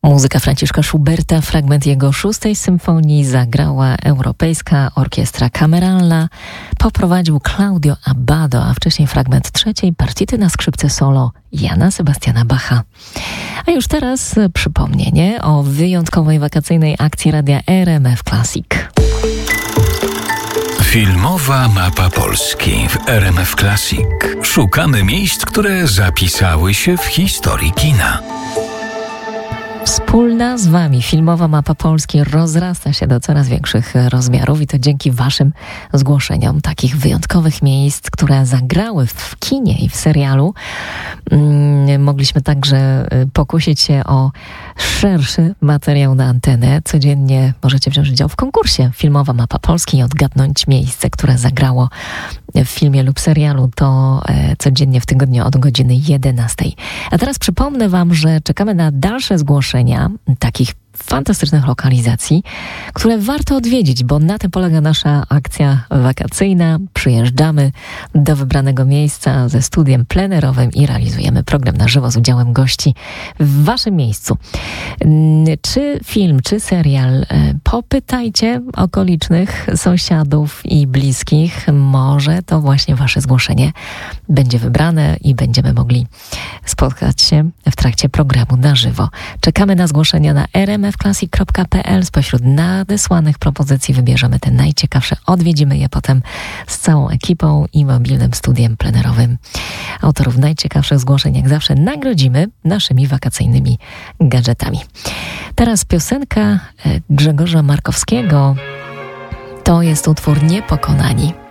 Muzyka Franciszka Schuberta, fragment jego 6. symfonii zagrała Europejska Orkiestra Kameralna, poprowadził Claudio Abbado, a wcześniej fragment 3. partity na skrzypce solo Jana Sebastiana Bacha. A już teraz przypomnienie o wyjątkowej wakacyjnej akcji radia RMF Classic. Filmowa mapa Polski w RMF Classic. Szukamy miejsc, które zapisały się w historii kina. Wspólna z Wami filmowa mapa Polski rozrasta się do coraz większych rozmiarów i to dzięki Waszym zgłoszeniom takich wyjątkowych miejsc, które zagrały w kinie i w serialu. Mogliśmy także pokusić się o szerszy materiał na antenę. Codziennie możecie wziąć udział w konkursie Filmowa mapa Polski i odgadnąć miejsce, które zagrało w filmie lub serialu. To codziennie w tygodniu od godziny 11. A teraz przypomnę Wam, że czekamy na dalsze zgłoszenia takich fantastycznych lokalizacji, które warto odwiedzić, bo na tym polega nasza akcja wakacyjna. Przyjeżdżamy do wybranego miejsca ze studiem plenerowym i realizujemy program na żywo z udziałem gości w Waszym miejscu. Czy film, czy serial? Popytajcie okolicznych sąsiadów i bliskich. Może to właśnie Wasze zgłoszenie będzie wybrane i będziemy mogli spotkać się w trakcie programu na żywo. Czekamy na zgłoszenia na rmfclassic.pl. Spośród nadesłanych propozycji wybierzemy te najciekawsze. Odwiedzimy je potem z całą ekipą i mobilnym studiem plenerowym. Autorów najciekawszych zgłoszeń jak zawsze nagrodzimy naszymi wakacyjnymi gadżetami. Teraz piosenka Grzegorza Markowskiego. To jest utwór Niepokonani.